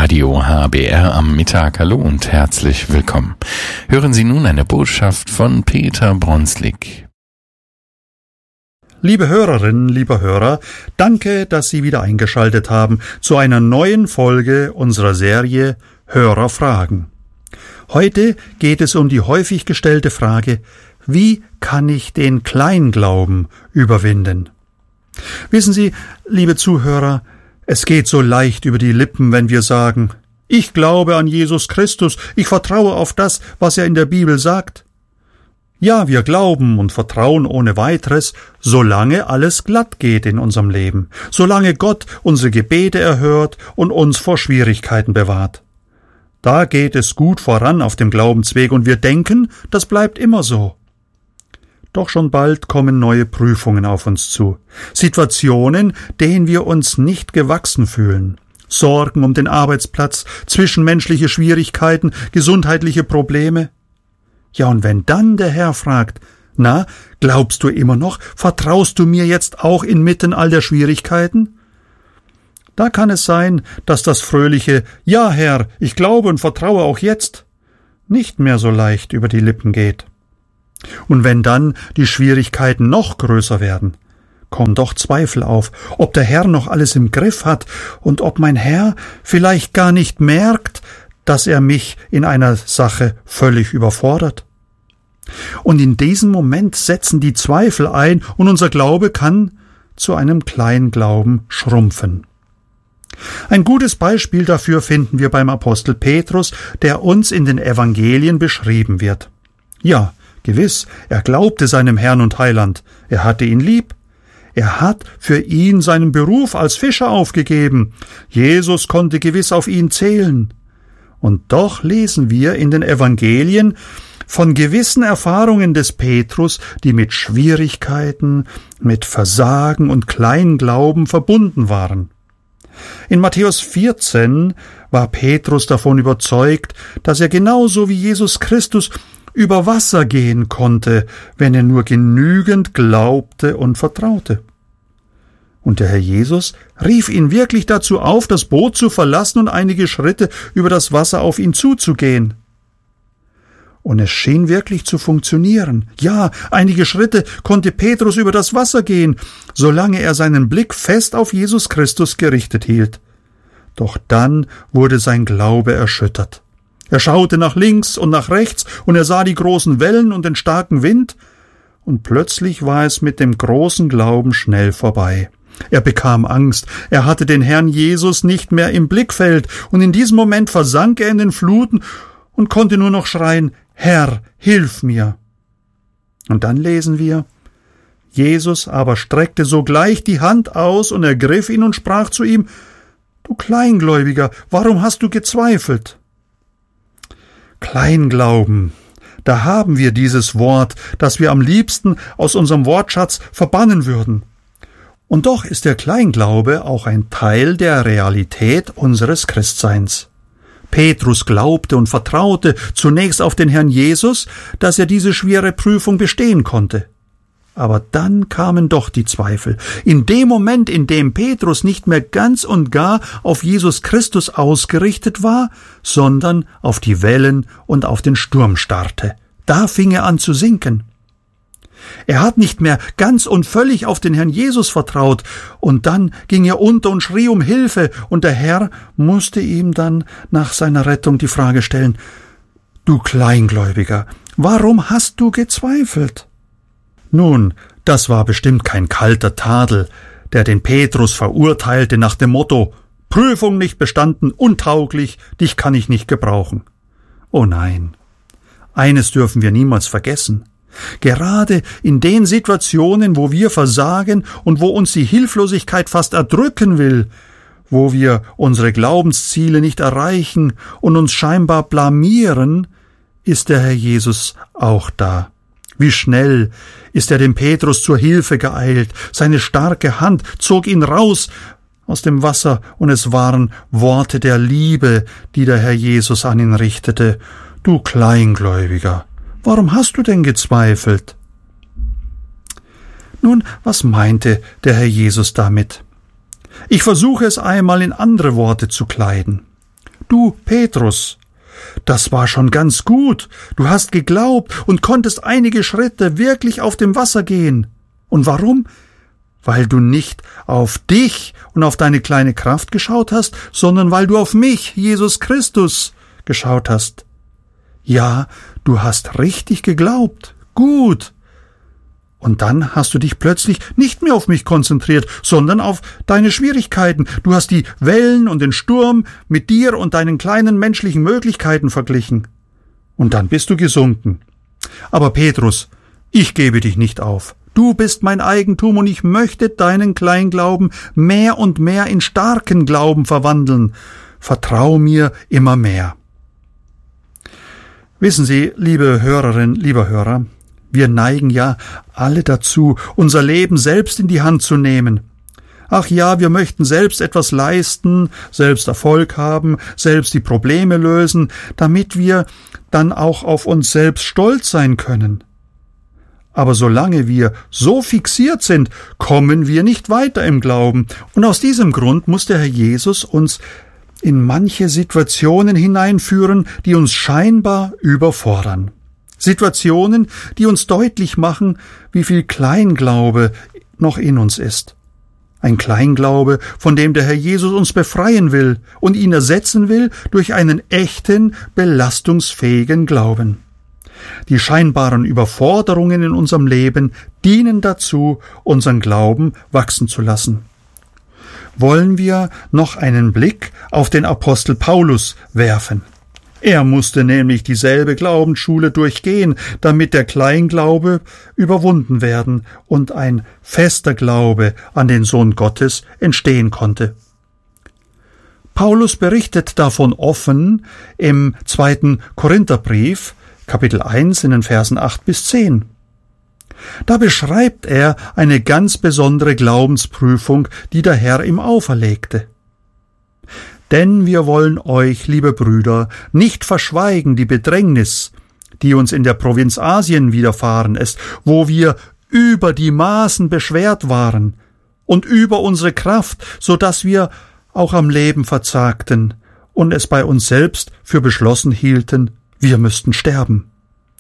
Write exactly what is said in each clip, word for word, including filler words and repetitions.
Radio H B R am Mittag. Hallo und herzlich willkommen. Hören Sie nun eine Botschaft von Peter Bronslik. Liebe Hörerinnen, lieber Hörer, danke, dass Sie wieder eingeschaltet haben zu einer neuen Folge unserer Serie Hörerfragen. Heute geht es um die häufig gestellte Frage: Wie kann ich den Kleinglauben überwinden? Wissen Sie, liebe Zuhörer, es geht so leicht über die Lippen, wenn wir sagen: Ich glaube an Jesus Christus, ich vertraue auf das, was er in der Bibel sagt. Ja, wir glauben und vertrauen ohne weiteres, solange alles glatt geht in unserem Leben, solange Gott unsere Gebete erhört und uns vor Schwierigkeiten bewahrt. Da geht es gut voran auf dem Glaubensweg und wir denken, das bleibt immer so. Doch schon bald kommen neue Prüfungen auf uns zu, Situationen, denen wir uns nicht gewachsen fühlen. Sorgen um den Arbeitsplatz, zwischenmenschliche Schwierigkeiten, gesundheitliche Probleme. Ja, und wenn dann der Herr fragt: Na, glaubst du immer noch? Vertraust du mir jetzt auch inmitten all der Schwierigkeiten? Da kann es sein, dass das fröhliche »Ja, Herr, ich glaube und vertraue auch jetzt« nicht mehr so leicht über die Lippen geht. Und wenn dann die Schwierigkeiten noch größer werden, kommen doch Zweifel auf, ob der Herr noch alles im Griff hat und ob mein Herr vielleicht gar nicht merkt, dass er mich in einer Sache völlig überfordert. Und in diesem Moment setzen die Zweifel ein und unser Glaube kann zu einem Kleinglauben schrumpfen. Ein gutes Beispiel dafür finden wir beim Apostel Petrus, der uns in den Evangelien beschrieben wird. Ja, gewiss, er glaubte seinem Herrn und Heiland, er hatte ihn lieb. Er hat für ihn seinen Beruf als Fischer aufgegeben. Jesus konnte gewiss auf ihn zählen. Und doch lesen wir in den Evangelien von gewissen Erfahrungen des Petrus, die mit Schwierigkeiten, mit Versagen und Kleinglauben verbunden waren. In Matthäus vierzehn war Petrus davon überzeugt, dass er genauso wie Jesus Christus über Wasser gehen konnte, wenn er nur genügend glaubte und vertraute. Und der Herr Jesus rief ihn wirklich dazu auf, das Boot zu verlassen und einige Schritte über das Wasser auf ihn zuzugehen. Und es schien wirklich zu funktionieren. Ja, einige Schritte konnte Petrus über das Wasser gehen, solange er seinen Blick fest auf Jesus Christus gerichtet hielt. Doch dann wurde sein Glaube erschüttert. Er schaute nach links und nach rechts und er sah die großen Wellen und den starken Wind, und plötzlich war es mit dem großen Glauben schnell vorbei. Er bekam Angst, er hatte den Herrn Jesus nicht mehr im Blickfeld, und in diesem Moment versank er in den Fluten und konnte nur noch schreien: Herr, hilf mir! Und dann lesen wir: Jesus aber streckte sogleich die Hand aus und ergriff ihn und sprach zu ihm: Du Kleingläubiger, warum hast du gezweifelt? Kleinglauben, da haben wir dieses Wort, das wir am liebsten aus unserem Wortschatz verbannen würden. Und doch ist der Kleinglaube auch ein Teil der Realität unseres Christseins. Petrus glaubte und vertraute zunächst auf den Herrn Jesus, dass er diese schwere Prüfung bestehen konnte. Aber dann kamen doch die Zweifel. In dem Moment, in dem Petrus nicht mehr ganz und gar auf Jesus Christus ausgerichtet war, sondern auf die Wellen und auf den Sturm starrte, da fing er an zu sinken. Er hat nicht mehr ganz und völlig auf den Herrn Jesus vertraut, und dann ging er unter und schrie um Hilfe, und der Herr musste ihm dann nach seiner Rettung die Frage stellen: Du Kleingläubiger, warum hast du gezweifelt? Nun, das war bestimmt kein kalter Tadel, der den Petrus verurteilte nach dem Motto: Prüfung nicht bestanden, untauglich, dich kann ich nicht gebrauchen. Oh nein, eines dürfen wir niemals vergessen: Gerade in den Situationen, wo wir versagen und wo uns die Hilflosigkeit fast erdrücken will, wo wir unsere Glaubensziele nicht erreichen und uns scheinbar blamieren, ist der Herr Jesus auch da. Wie schnell ist er dem Petrus zur Hilfe geeilt, seine starke Hand zog ihn raus aus dem Wasser, und es waren Worte der Liebe, die der Herr Jesus an ihn richtete. Du Kleingläubiger, warum hast du denn gezweifelt? Nun, was meinte der Herr Jesus damit? Ich versuche es einmal in andere Worte zu kleiden. Du, Petrus, das war schon ganz gut. Du hast geglaubt und konntest einige Schritte wirklich auf dem Wasser gehen. Und warum? Weil du nicht auf dich und auf deine kleine Kraft geschaut hast, sondern weil du auf mich, Jesus Christus, geschaut hast. Ja, du hast richtig geglaubt. Gut. Und dann hast du dich plötzlich nicht mehr auf mich konzentriert, sondern auf deine Schwierigkeiten. Du hast die Wellen und den Sturm mit dir und deinen kleinen menschlichen Möglichkeiten verglichen. Und dann bist du gesunken. Aber Petrus, ich gebe dich nicht auf. Du bist mein Eigentum und ich möchte deinen Kleinglauben mehr und mehr in starken Glauben verwandeln. Vertrau mir immer mehr. Wissen Sie, liebe Hörerin, lieber Hörer, wir neigen ja alle dazu, unser Leben selbst in die Hand zu nehmen. Ach ja, wir möchten selbst etwas leisten, selbst Erfolg haben, selbst die Probleme lösen, damit wir dann auch auf uns selbst stolz sein können. Aber solange wir so fixiert sind, kommen wir nicht weiter im Glauben. Und aus diesem Grund muss der Herr Jesus uns in manche Situationen hineinführen, die uns scheinbar überfordern. Situationen, die uns deutlich machen, wie viel Kleinglaube noch in uns ist. Ein Kleinglaube, von dem der Herr Jesus uns befreien will und ihn ersetzen will durch einen echten, belastungsfähigen Glauben. Die scheinbaren Überforderungen in unserem Leben dienen dazu, unseren Glauben wachsen zu lassen. Wollen wir noch einen Blick auf den Apostel Paulus werfen. Er musste nämlich dieselbe Glaubensschule durchgehen, damit der Kleinglaube überwunden werden und ein fester Glaube an den Sohn Gottes entstehen konnte. Paulus berichtet davon offen im zweiten Korintherbrief, Kapitel eins, in den Versen acht bis zehn. Da beschreibt er eine ganz besondere Glaubensprüfung, die der Herr ihm auferlegte. Denn wir wollen euch, liebe Brüder, nicht verschweigen die Bedrängnis, die uns in der Provinz Asien widerfahren ist, wo wir über die Maßen beschwert waren und über unsere Kraft, so dass wir auch am Leben verzagten und es bei uns selbst für beschlossen hielten, wir müssten sterben.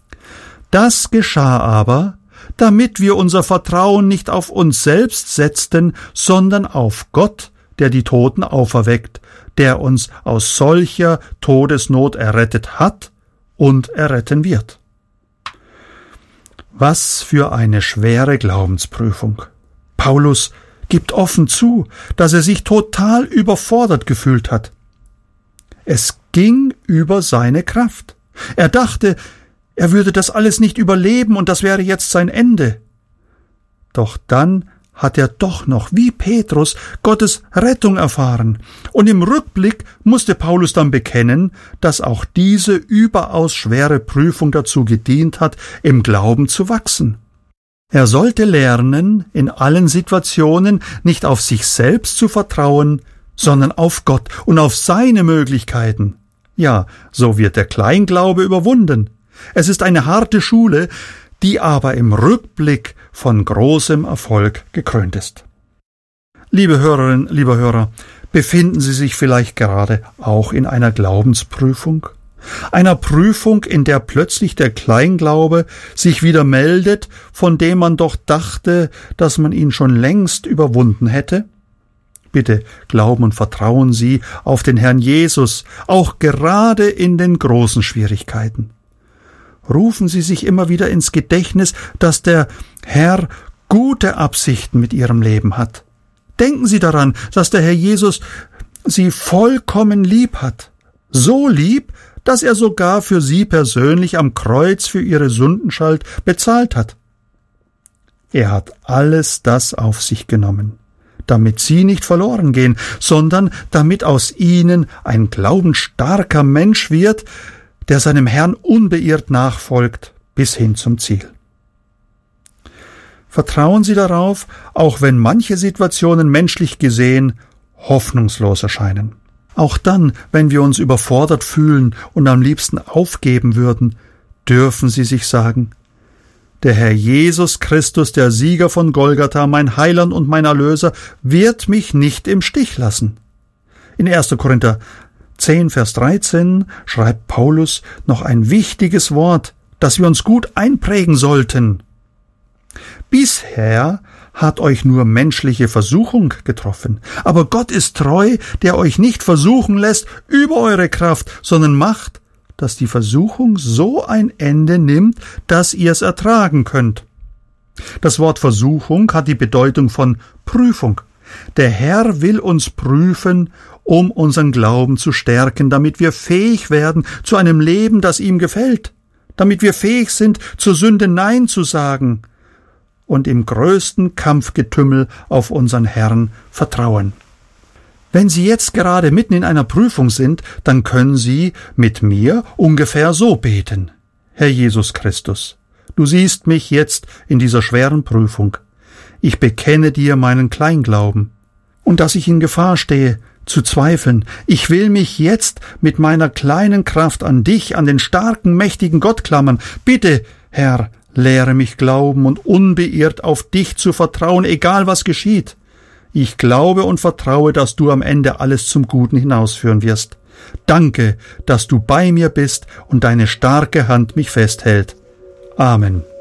Das geschah aber, damit wir unser Vertrauen nicht auf uns selbst setzten, sondern auf Gott, der die Toten auferweckt, der uns aus solcher Todesnot errettet hat und erretten wird. Was für eine schwere Glaubensprüfung. Paulus gibt offen zu, dass er sich total überfordert gefühlt hat. Es ging über seine Kraft. Er dachte, er würde das alles nicht überleben und das wäre jetzt sein Ende. Doch dann hat er doch noch, wie Petrus, Gottes Rettung erfahren. Und im Rückblick musste Paulus dann bekennen, dass auch diese überaus schwere Prüfung dazu gedient hat, im Glauben zu wachsen. Er sollte lernen, in allen Situationen nicht auf sich selbst zu vertrauen, sondern auf Gott und auf seine Möglichkeiten. Ja, so wird der Kleinglaube überwunden. Es ist eine harte Schule, die aber im Rückblick von großem Erfolg gekrönt ist. Liebe Hörerinnen, lieber Hörer, befinden Sie sich vielleicht gerade auch in einer Glaubensprüfung? Einer Prüfung, in der plötzlich der Kleinglaube sich wieder meldet, von dem man doch dachte, dass man ihn schon längst überwunden hätte? Bitte glauben und vertrauen Sie auf den Herrn Jesus, auch gerade in den großen Schwierigkeiten. Rufen Sie sich immer wieder ins Gedächtnis, dass der Herr gute Absichten mit Ihrem Leben hat. Denken Sie daran, dass der Herr Jesus Sie vollkommen lieb hat. So lieb, dass er sogar für Sie persönlich am Kreuz für Ihre Sündenschuld bezahlt hat. Er hat alles das auf sich genommen, damit Sie nicht verloren gehen, sondern damit aus Ihnen ein glaubensstarker Mensch wird, der seinem Herrn unbeirrt nachfolgt bis hin zum Ziel. Vertrauen Sie darauf, auch wenn manche Situationen menschlich gesehen hoffnungslos erscheinen. Auch dann, wenn wir uns überfordert fühlen und am liebsten aufgeben würden, dürfen Sie sich sagen, der Herr Jesus Christus, der Sieger von Golgatha, mein Heiland und mein Erlöser, wird mich nicht im Stich lassen. In erster Korinther zehn, Vers dreizehn schreibt Paulus noch ein wichtiges Wort, das wir uns gut einprägen sollten. Bisher hat euch nur menschliche Versuchung getroffen, aber Gott ist treu, der euch nicht versuchen lässt über eure Kraft, sondern macht, dass die Versuchung so ein Ende nimmt, dass ihr es ertragen könnt. Das Wort Versuchung hat die Bedeutung von Prüfung. Der Herr will uns prüfen, um unseren Glauben zu stärken, damit wir fähig werden zu einem Leben, das ihm gefällt, damit wir fähig sind, zur Sünde Nein zu sagen und im größten Kampfgetümmel auf unseren Herrn vertrauen. Wenn Sie jetzt gerade mitten in einer Prüfung sind, dann können Sie mit mir ungefähr so beten. Herr Jesus Christus, du siehst mich jetzt in dieser schweren Prüfung. Ich bekenne dir meinen Kleinglauben und dass ich in Gefahr stehe, zu zweifeln. Ich will mich jetzt mit meiner kleinen Kraft an dich, an den starken, mächtigen Gott klammern. Bitte, Herr, lehre mich glauben und unbeirrt auf dich zu vertrauen, egal was geschieht. Ich glaube und vertraue, dass du am Ende alles zum Guten hinausführen wirst. Danke, dass du bei mir bist und deine starke Hand mich festhält. Amen.